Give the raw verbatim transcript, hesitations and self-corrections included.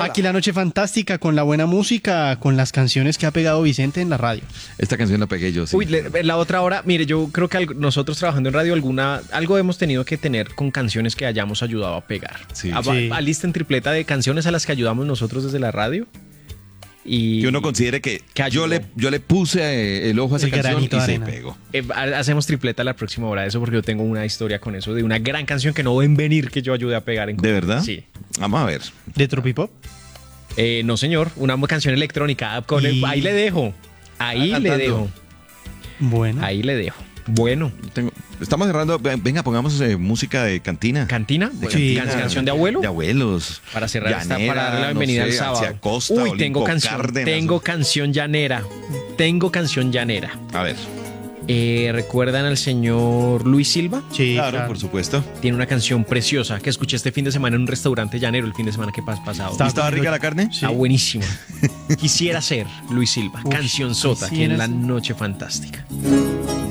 Aquí la noche fantástica, con la buena música, con las canciones que ha pegado Vicente en la radio. Esta canción la pegué yo, sí. Uy, le- la otra hora, mire, yo creo que algo- nosotros trabajando en radio, alguna, algo hemos tenido que tener con canciones que hayamos ayudado a pegar. Sí. A- Sí. a- Alisten tripleta de canciones a las que ayudamos nosotros desde la radio. Y Que uno considere que, Que yo, ayudó. le, yo le puse eh, el ojo a esa El canción y granito de se arena. pegó. eh, ha- hacemos tripleta la próxima hora de eso porque yo tengo una historia con eso, de una gran canción que no ven venir que yo ayude a pegar. En ¿De verdad? Sí. Vamos a ver. ¿De Tropipop? Eh, no, señor, una canción electrónica. Con el- Y- ahí le dejo. Ahí Ah, le cantando. dejo. Bueno. Ahí le dejo. Bueno, Tengo- estamos cerrando. Venga, pongamos eh, música de cantina. ¿cantina? De Sí. cantina. Can- ¿Canción de abuelo? De abuelos. Para cerrar esta, Llanera, para darle la no bienvenida sé, al sábado. hacia Costa, Uy, Olimpo tengo canción, Cárdenas. tengo canción llanera. Tengo canción llanera. A ver. Eh, ¿Recuerdan al señor Luis Silva? Sí, claro, claro. por supuesto. Tiene una canción preciosa que escuché este fin de semana en un restaurante llanero, el fin de semana que pas pasado. Está- ¿Y estaba rica la carne? Está buenísimo. Quisiera ser Luis Silva. Uf, Canción sota aquí quisiera en la ser. noche fantástica.